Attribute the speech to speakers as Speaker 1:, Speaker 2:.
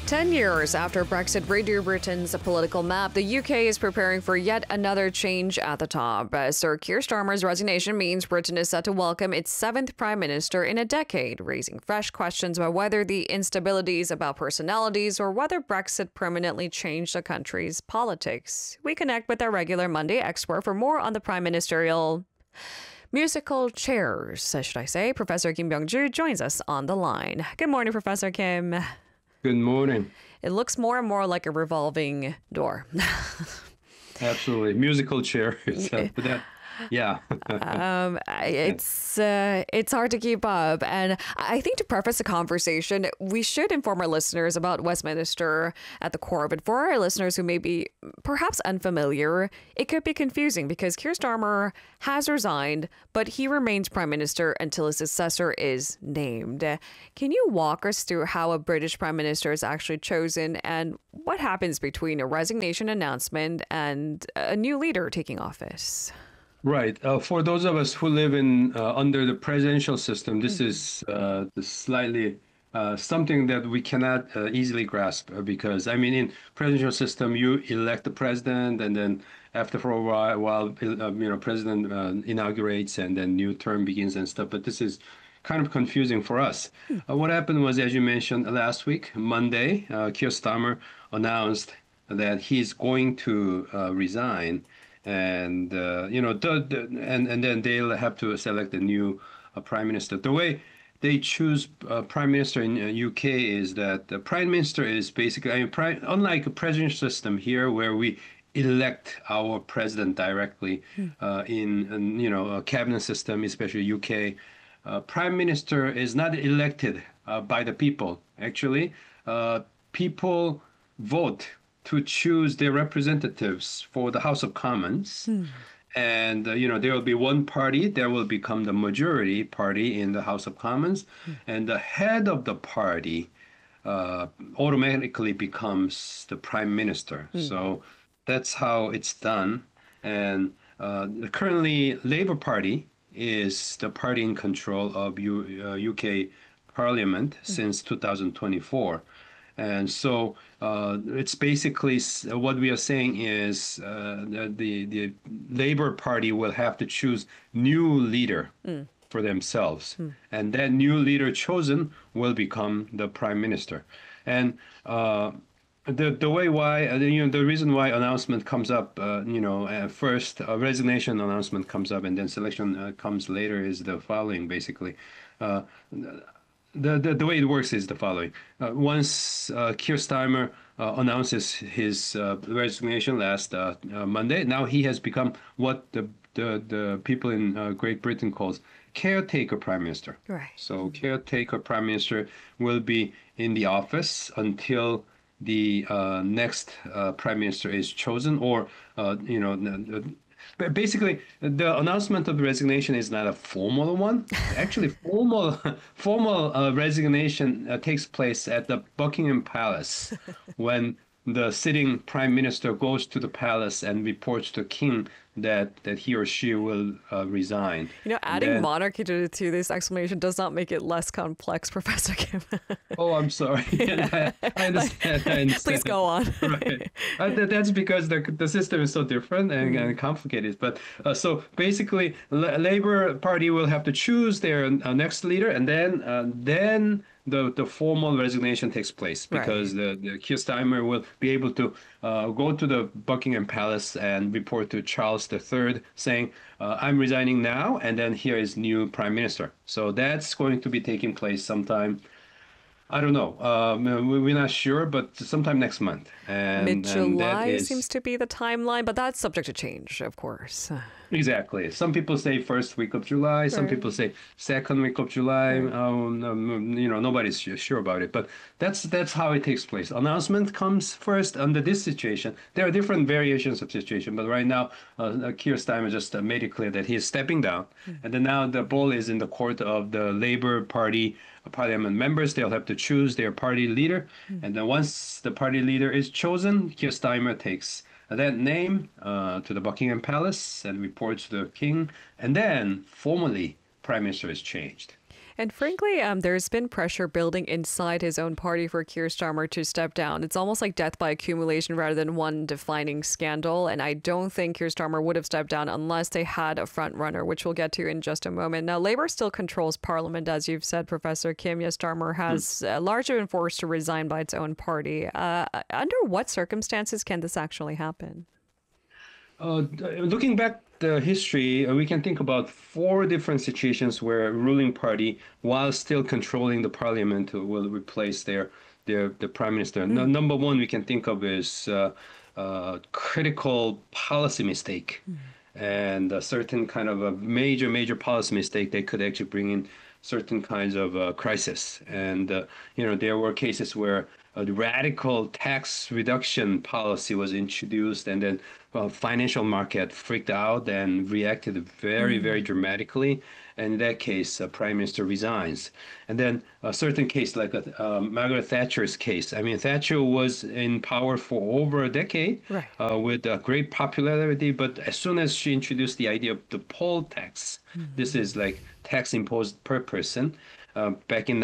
Speaker 1: 10 years after Brexit redrew Britain's political map, the UK is preparing for yet another change at the top. Sir Keir Starmer's resignation means Britain is set to welcome its seventh Prime Minister in a decade, raising fresh questions about whether the instability is about personalities or whether Brexit permanently changed the country's politics. We connect with our regular Monday expert for more on the prime ministerial musical chairs, should I say. Professor Kim Byung-ju joins us on the line. Good morning, Professor Kim.
Speaker 2: Good morning.
Speaker 1: It looks more and more like a revolving door.
Speaker 2: Absolutely. Musical chair. Yeah.
Speaker 1: It's hard to keep up. And I think to preface the conversation, we should inform our listeners about Westminster at the core of it. For our listeners who may be perhaps unfamiliar, it could be confusing because Keir Starmer has resigned, but he remains Prime Minister until his successor is named. Can you walk us through how a British Prime Minister is actually chosen and what happens between a resignation announcement and a new leader taking office?
Speaker 2: Right. For those of us who live in under the presidential system, this is slightly something that we cannot easily grasp because, I mean, in presidential system, you elect the president, and then after for a while, president inaugurates, and then new term begins and stuff. But this is kind of confusing for us. What happened was, as you mentioned last week, Monday, Keir Starmer announced that he's going to resign. And and then they'll have to select a new prime minister. The way they choose prime minister in UK is that the prime minister is basically, unlike a presidential system here where we elect our president directly in a cabinet system, especially UK. Prime minister is not elected by the people. Actually, people vote to choose their representatives for the House of Commons. And, there will be one party that will become the majority party in the House of Commons. And the head of the party automatically becomes the prime minister. So that's how it's done. And currently, Labour Party is the party in control of UK Parliament since 2024. And so it's basically what we are saying is that the Labour Party will have to choose new leader for themselves. And that new leader chosen will become the prime minister. And the way why, the reason why announcement comes up, first a resignation announcement comes up and then selection comes later is the following, basically. The way it works is the following. Once Keir Starmer announces his resignation last Monday, now he has become what the people in Great Britain calls caretaker prime minister.
Speaker 1: Right.
Speaker 2: So caretaker prime minister will be in the office until the next prime minister is chosen, or But basically, the announcement of resignation is not a formal one. Actually, formal resignation takes place at the Buckingham Palace when the sitting prime minister goes to the palace and reports to the king that he or she will resign.
Speaker 1: Adding monarchy to this explanation does not make it less complex, Professor Kim.
Speaker 2: Oh, I'm sorry. I understand.
Speaker 1: Please go on.
Speaker 2: Right. That's because the system is so different and complicated. But so basically, Labour Party will have to choose their next leader, and then the formal resignation takes place because the Keir Starmer will be able to go to the Buckingham Palace and report to Charles III saying, I'm resigning now, and then here is new prime minister. So that's going to be taking place sometime, I don't know. We're not sure, but sometime next month.
Speaker 1: Mid-July seems to be the timeline, but that's subject to change, of course.
Speaker 2: Exactly. Some people say first week of July. Some people say second week of July. Nobody's sure about it. But that's how it takes place. Announcement comes first under this situation. There are different variations of situation, but right now, Keir Starmer just made it clear that he is stepping down. And then now the ball is in the court of the Labour Party parliament members. They'll have to choose their party leader. And then once the party leader is chosen, Keir Starmer takes that name to the Buckingham Palace and reports to the king, and then formally Prime Minister is changed.
Speaker 1: And frankly, there's been pressure building inside his own party for Keir Starmer to step down. It's almost like death by accumulation rather than one defining scandal. And I don't think Keir Starmer would have stepped down unless they had a front runner, which we'll get to in just a moment. Now, Labour still controls Parliament, as you've said, Professor Kim. Yes, Starmer has largely been forced to resign by its own party. Under what circumstances can this actually happen?
Speaker 2: Looking back the history, we can think about four different situations where a ruling party, while still controlling the parliament, will replace the prime minister. Number one we can think of is critical policy mistake, and a certain kind of a major policy mistake that could actually bring in certain kinds of crisis. And there were cases where a radical tax reduction policy was introduced, and then financial market freaked out and reacted very dramatically. And in that case, Prime Minister resigns. And then a certain case like Margaret Thatcher's case. I mean, Thatcher was in power for over a decade,
Speaker 1: Right.
Speaker 2: with great popularity. But as soon as she introduced the idea of the poll tax, this is like tax imposed per person, back in